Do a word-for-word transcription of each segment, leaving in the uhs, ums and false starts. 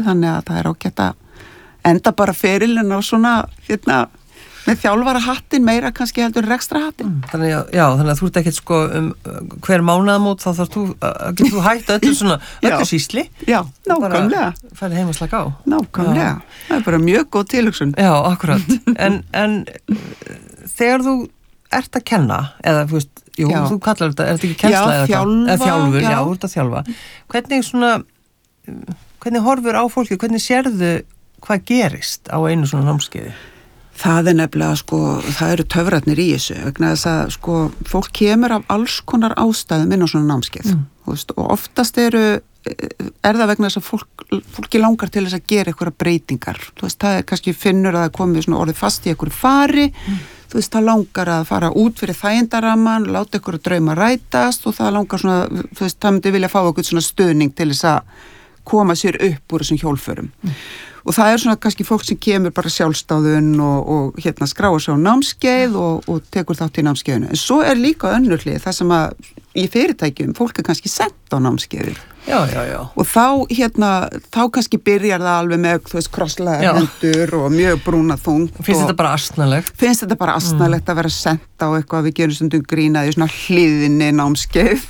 sig, þannig að það er ágætt að enda bara ferilinn á svona, hérna, með þjálfara hattin meira kannski heldur rekstra hattin. Mm, þannig að, já, þannig að þú ert ekkert sko um hver mánaðamót þá þarf þú, að getur þú hætt öllu svona, öllu sýsli. Já, nákvæmlega. Færði heim að slaka á. Nákvæmlega. Já. Það er bara mjög góð tilhugsun. Já, akkurat. en, en þegar þú ert að kenna, eða þú veist, jú, já. Þú kallar þetta, er þetta ekki kennsla já, eða þjálfa, eða þjálfur, já. já, þú ert að þjálfa. Hvernig svona, hvernig horfur á fólki, hvernig sérðu hvað gerist á einu svona námskeiði? Það er nefnilega, sko, það eru töfratnir í þessu, vegna þess að, sko, fólk kemur af alls konar ástæðum inn á svona námskeið, mm. veist, og oftast eru, er það vegna þess að fólk, fólki langar til þess að gera einhverja breytingar, þú veist, það er kannski finnur að það komið svona orðið fast í einhverju fari, mm. þú veist, það langar að fara út fyrir þægindaramman, láta einhverju drauma rætast og það langar svona, þú veist, það myndi vilja fá okkur svona stuðning til þess að koma sér upp úr þessum hjólförum. Mm. Og það er svona kannski fólk sem kemur bara sjálfstáðun og, og hérna skráir sig á námskeið og, og tekur þátt í námskeiðinu. En svo er líka önnur hlið það sem að í fyrirtækjum fólk er kannski sent á námskeiðir. Já, já, já. Og þá hérna, þá kannski byrjar það alveg með, þú veist, krosslega hendur og mjög brúna þungt. Finnst þetta bara astnalegt? Finnst þetta bara astnalegt mm. að vera sent á eitthvað, við gerum stundum grínaði svona hliðinni námskeið.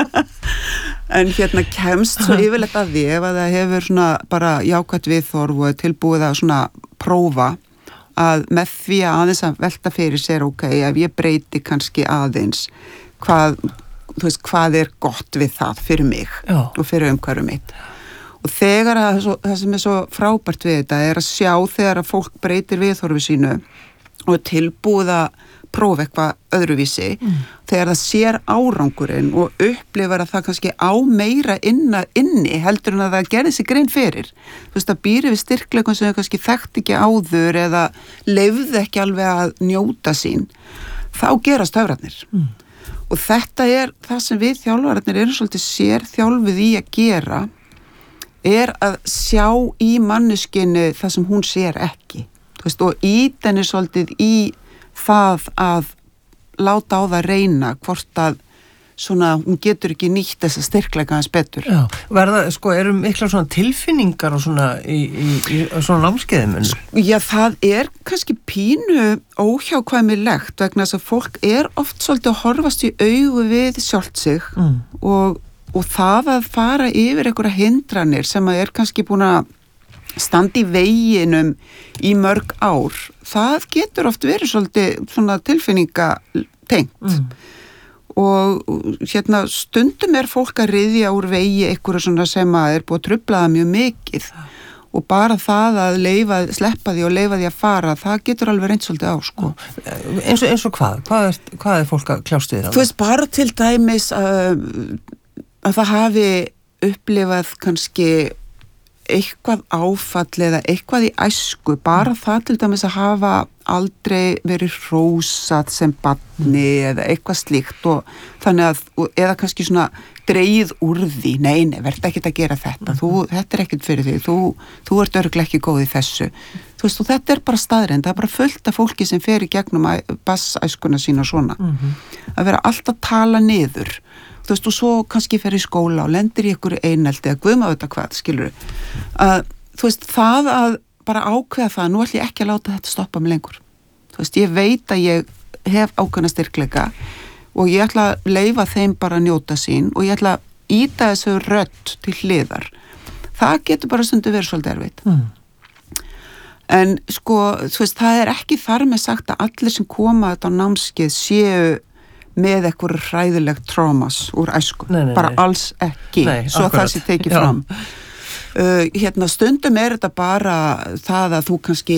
En hérna kemst svo yfirleitt að því ef að það hefur svona bara jákvætt viðhorf og er tilbúið að svona prófa að með því að aðeins að velta fyrir sér, ok, ef ég breyti kannski aðeins, hvað, þú veist, hvað er gott við það fyrir mig Já. Og fyrir umhverfum mitt. Og þegar að það sem er svo frábært við þetta er að sjá þegar að fólk breytir viðhorfi sínu og er tilbúið að prófa eitthvað öðruvísi, mm. þegar það sér árangurinn og upplifar að það kannski á meira inna, inni heldur en að það gerði sig grein fyrir. Þú veist, það býri við styrkleikum sem þau kannski þekkt ekki áður eða leyfði ekki alveg að njóta sín, þá gerast töfratnir. Mm. Og þetta er það sem við þjálfararnir erum svolítið sér þjálfuð í að gera, er að sjá í manneskinu það sem hún sér ekki. Þú veist, og ýta henni svolítið í það að láta á það reyna hvort að svona, hún getur ekki nýtt þessa styrkleika hans betur. Já, verða, sko, eru mikla svona tilfinningar og svona í, í, í svona námskeiðum? Já, það er kannski pínu óhjákvæmilegt vegna þess að fólk er oft svolítið að horfast í augu við sjálft sig mm. og, og það að fara yfir einhverja hindranir sem að er kannski búin að standi í veginum í mörg ár, það getur oft verið svolítið svona tilfinningatengt mm. og hérna stundum er fólk að ryðja úr vegi einhverju svona sem að er búið að trufla það mjög mikið og bara það að leyfa, sleppa því og leyfa því að fara, það getur alveg reynt svolítið á, sko. Eins og, eins og hvað? Hvað er, hvað er fólk að kljást við það? Þú veist, bara til dæmis að, að það hafi upplifað kannski eitthvað áfall eða eitthvað í æsku, bara það til dæmis að hafa aldrei verið hrósað sem barni eða eitthvað slíkt og þannig að, eða kannski svona dreigið úr því, nei, nei, verð ekki að gera þetta, þú, þetta er ekkert fyrir því, þú, þú ert örugglega ekki góð í þessu. Þú veist, og þetta er bara staðreynd, það er bara fullt af fólki sem fer í gegnum bassæskuna sína og svona, mm-hmm. að vera alltaf tala niður. Þú veist, og svo kannski fer í skóla og lendir í einhverju einelti eða guðma auðvitað hvað, skilur að, þú veist, það að bara ákveða það, nú ætlum ég ekki að láta þetta stoppa mig lengur. Þú veist, ég veit að ég hef ákveðna styrkleika og ég ætla að leyfa þeim bara að njóta sín og ég ætla að ýta þessu rödd til hliðar. Það getur bara stundu verið svolítið erfitt. Mm. En sko, þú veist, það er ekki þar með sagt að allir sem koma þetta á námskeið séu með eitthvað hræðilegt traumas úr æsku, nei, nei, bara nei. Alls ekki, nei, svo akkurat. Það sé tekið Já. Fram. Uh, hérna stundum er þetta bara það að þú kannski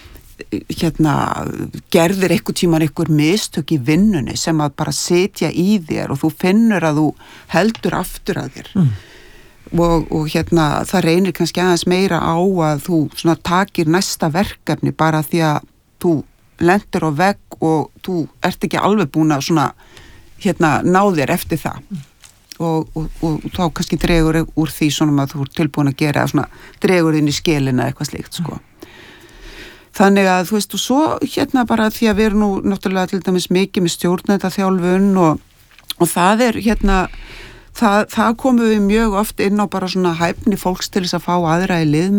hérna gerðir eitthvað tíman eitthvað mistök í vinnunni sem að bara setja í þér og þú finnur að þú heldur aftur að þér mm. og, og hérna það reynir kannski aðeins meira á að þú svona takir næsta verkefni bara því að þú lendur á vegg og þú ert ekki alveg búin að svona hérna ná þér eftir það mm. og, og, og, og þá kannski dregur úr því svona að þú ert tilbúin að gera svona dregur þinn í skilina eitthvað slíkt sko. Mm. Þannig að þú veist og svo hérna bara því að við erum nú náttúrulega til dæmis mikið með stjórnendaþjálfun og, og það er hérna það, það komum við mjög oft inn á bara svona hæfni fólks til þess að fá aðra í lið